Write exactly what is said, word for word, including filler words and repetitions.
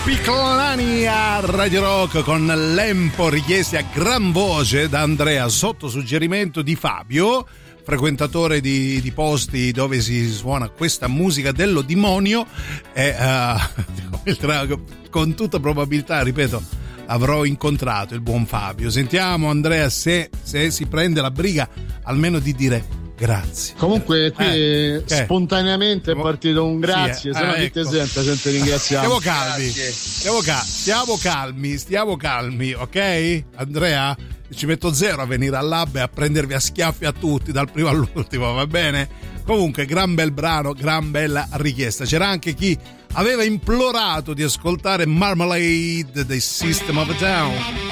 Piccolani a Radio Rock con Lempo, richiesti a gran voce da Andrea sotto suggerimento di Fabio, frequentatore di, di posti dove si suona questa musica dello demonio e uh, con tutta probabilità, ripeto, avrò incontrato il buon Fabio. Sentiamo Andrea se, se si prende la briga almeno di dire grazie. Comunque qui eh, spontaneamente è partito un grazie, sì, se no eh, chi ecco. te sente, gente ringraziamo. Stiamo calmi, stiamo, cal- stiamo calmi, stiamo calmi, ok? Andrea, ci metto zero a venire al lab e a prendervi a schiaffi a tutti, dal primo all'ultimo, va bene? Comunque, gran bel brano, gran bella richiesta. C'era anche chi aveva implorato di ascoltare Marmalade dei System of a Down.